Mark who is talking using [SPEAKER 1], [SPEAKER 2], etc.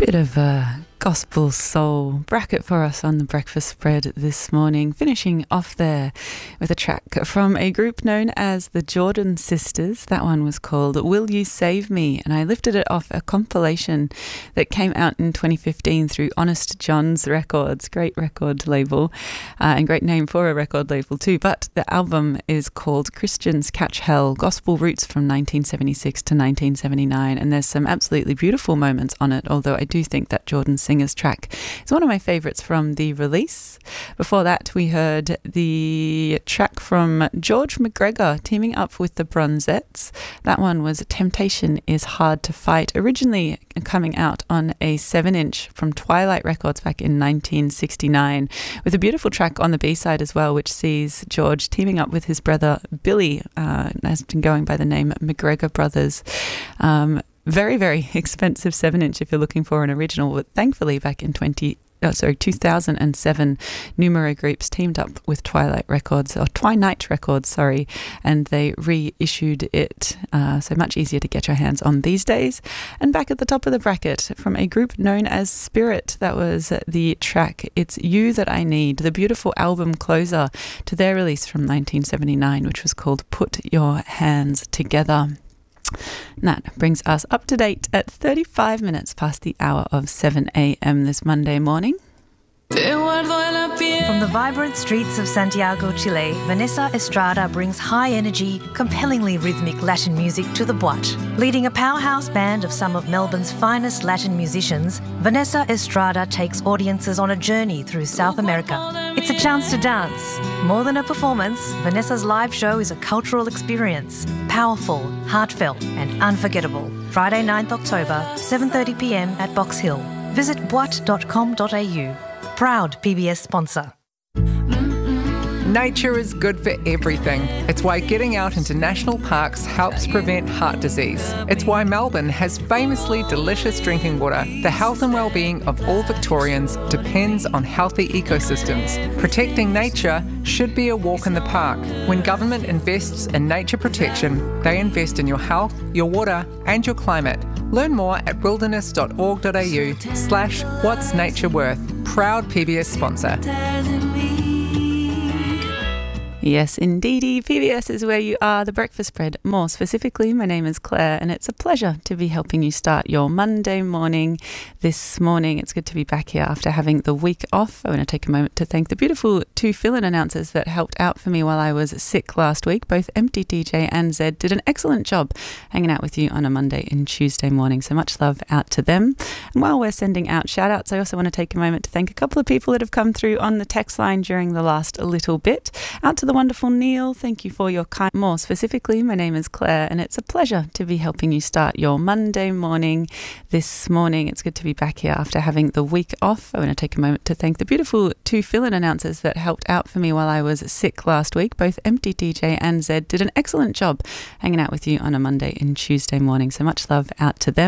[SPEAKER 1] Bit of a gospel soul bracket for us on the breakfast spread this morning, finishing off there with a track from a group known as the Jordan Sisters. That one was called Will You Save Me, and I lifted it off a compilation that came out in 2015 through Honest John's Records. Great record label, and great name for a record label too. But the album is called Christians Catch Hell, Gospel Roots from 1976 to 1979, and there's some absolutely beautiful moments on it, although I do think that Jordan Singer's track is one of my favourites from the release. Before that, we heard the track from George McGregor teaming up with the Bronzettes. That one was Temptation is Hard to Fight, originally coming out on a 7-inch from Twilight Records back in 1969, with a beautiful track on the B-side as well, which sees George teaming up with his brother Billy, has been going by the name McGregor Brothers. Very, very expensive 7-inch if you're looking for an original, but thankfully back in 2007, Numero Groups teamed up with Twilight Records, and they reissued it, so much easier to get your hands on these days. And back at the top of the bracket, from a group known as Spirit, that was the track It's You That I Need, the beautiful album closer to their release from 1979, which was called Put Your Hands Together. And that brings us up to date at 35 minutes past the hour of 7 a.m. this Monday morning.
[SPEAKER 2] From the vibrant streets of Santiago, Chile, Vanessa Estrada brings high-energy, compellingly rhythmic Latin music to the Boîte. Leading a powerhouse band of some of Melbourne's finest Latin musicians, Vanessa Estrada takes audiences on a journey through South America. It's a chance to dance. More than a performance, Vanessa's live show is a cultural experience. Powerful, heartfelt and unforgettable. Friday 9th October, 7:30 p.m. at Box Hill. Visit boite.com.au. Proud PBS sponsor.
[SPEAKER 3] Nature is good for everything. It's why getting out into national parks helps prevent heart disease. It's why Melbourne has famously delicious drinking water. The health and well-being of all Victorians depends on healthy ecosystems. Protecting nature should be a walk in the park. When government invests in nature protection, they invest in your health, your water and your climate. Learn more at wilderness.org.au/What's Nature Worth. Proud PBS sponsor.
[SPEAKER 1] Yes, indeedy. PBS is where you are, the breakfast spread. More specifically, my name is Claire, and it's a pleasure to be helping you start your Monday morning this morning. It's good to be back here after having the week off. I want to take a moment to thank the beautiful two fill-in announcers that helped out for me while I was sick last week. Both Empty DJ and Zed did an excellent job hanging out with you on a Monday and Tuesday morning, so much love out to them. And while we're sending out shout-outs, I also want to take a moment to thank a couple of people that have come through on the text line during the last little bit. Out to the wonderful Neil, thank you for your kind. More specifically, my name is Claire, and it's a pleasure to be helping you start your Monday morning this morning. It's good to be back here after having the week off. I want to take a moment to thank the beautiful two fill-in announcers that helped out for me while I was sick last week. Both Empty DJ and Zed did an excellent job hanging out with you on a Monday and Tuesday morning, so much love out to them.